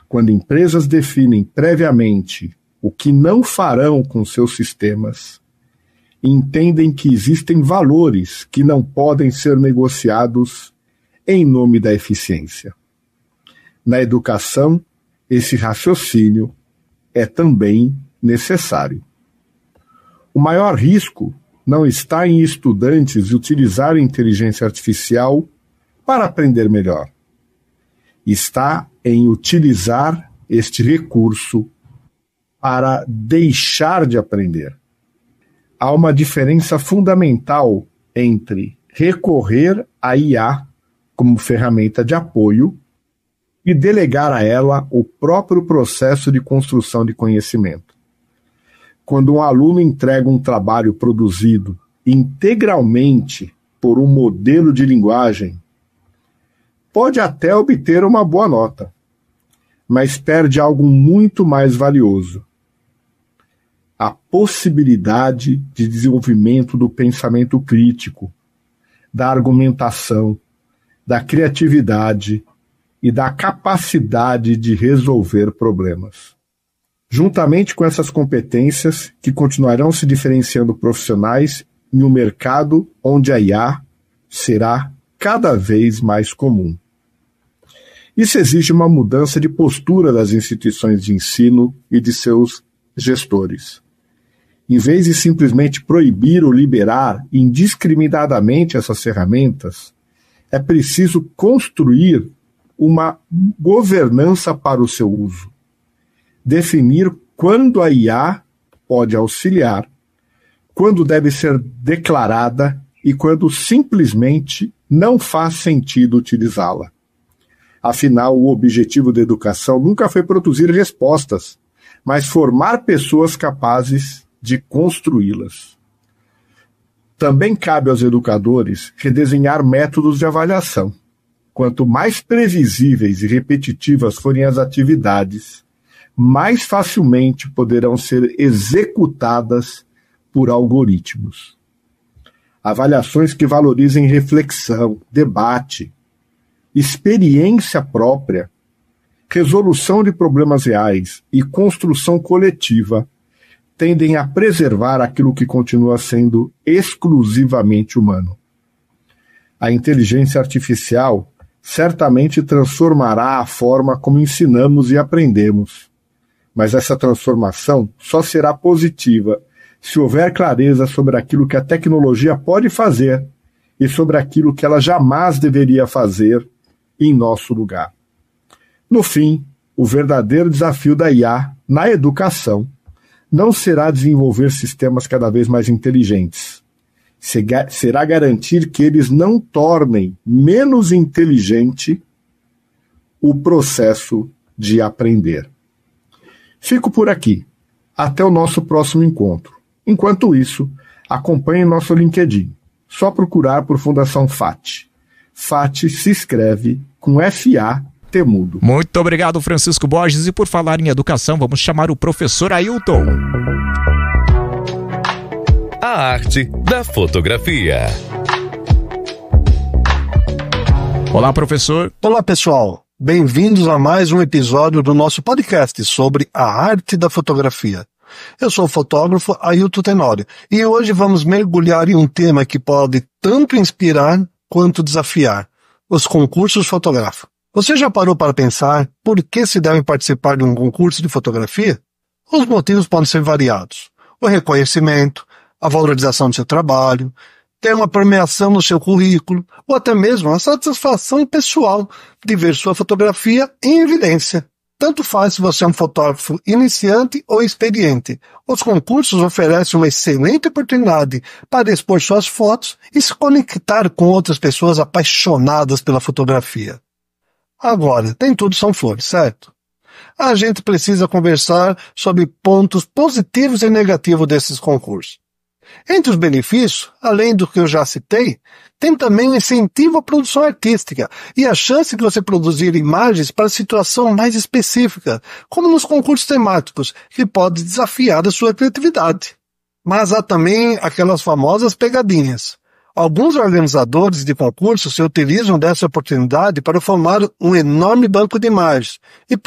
Quando empresas definem previamente o que não farão com seus sistemas, entendem que existem valores que não podem ser negociados em nome da eficiência. Na educação, esse raciocínio é também necessário. O maior risco não está em estudantes utilizarem inteligência artificial para aprender melhor. Está em utilizar este recurso para deixar de aprender. Há uma diferença fundamental entre recorrer à IA como ferramenta de apoio e delegar a ela o próprio processo de construção de conhecimento. Quando um aluno entrega um trabalho produzido integralmente por um modelo de linguagem, pode até obter uma boa nota, mas perde algo muito mais valioso: a possibilidade de desenvolvimento do pensamento crítico, da argumentação, da criatividade e da capacidade de resolver problemas. Juntamente com essas competências que continuarão se diferenciando profissionais em um mercado onde a IA será cada vez mais comum. Isso exige uma mudança de postura das instituições de ensino e de seus gestores. Em vez de simplesmente proibir ou liberar indiscriminadamente essas ferramentas, é preciso construir uma governança para o seu uso. Definir quando a IA pode auxiliar, quando deve ser declarada e quando simplesmente não faz sentido utilizá-la. Afinal, o objetivo da educação nunca foi produzir respostas, mas formar pessoas capazes de construí-las. Também cabe aos educadores redesenhar métodos de avaliação. Quanto mais previsíveis e repetitivas forem as atividades, mais facilmente poderão ser executadas por algoritmos. Avaliações que valorizem reflexão, debate, experiência própria, resolução de problemas reais e construção coletiva tendem a preservar aquilo que continua sendo exclusivamente humano. A inteligência artificial certamente transformará a forma como ensinamos e aprendemos, mas essa transformação só será positiva se houver clareza sobre aquilo que a tecnologia pode fazer e sobre aquilo que ela jamais deveria fazer em nosso lugar. No fim, o verdadeiro desafio da IA na educação não será desenvolver sistemas cada vez mais inteligentes. Será garantir que eles não tornem menos inteligente o processo de aprender. Fico por aqui. Até o nosso próximo encontro. Enquanto isso, acompanhe nosso LinkedIn. Só procurar por Fundação FAT. FAT se escreve com F-A-T mudo. Muito obrigado, Francisco Borges. E por falar em educação, vamos chamar o professor Ailton. A arte da fotografia. Olá, professor. Olá, pessoal. Bem-vindos a mais um episódio do nosso podcast sobre a arte da fotografia. Eu sou o fotógrafo Ailton Tenório e hoje vamos mergulhar em um tema que pode tanto inspirar quanto desafiar: os concursos fotográficos. Você já parou para pensar por que se deve participar de um concurso de fotografia? Os motivos podem ser variados: o reconhecimento, a valorização do seu trabalho, ter uma premiação no seu currículo, ou até mesmo a satisfação pessoal de ver sua fotografia em evidência. Tanto faz se você é um fotógrafo iniciante ou experiente. Os concursos oferecem uma excelente oportunidade para expor suas fotos e se conectar com outras pessoas apaixonadas pela fotografia. Agora, nem tudo são flores, certo? A gente precisa conversar sobre pontos positivos e negativos desses concursos. Entre os benefícios, além do que eu já citei, tem também o incentivo à produção artística e a chance de você produzir imagens para situação mais específica, como nos concursos temáticos, que pode desafiar a sua criatividade. Mas há também aquelas famosas pegadinhas. Alguns organizadores de concursos se utilizam dessa oportunidade para formar um enorme banco de imagens e